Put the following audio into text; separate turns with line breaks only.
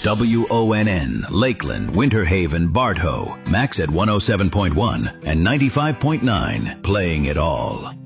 WONN, Lakeland, Winter Haven, Bartow, Max at 107.1 and 95.9, playing it all.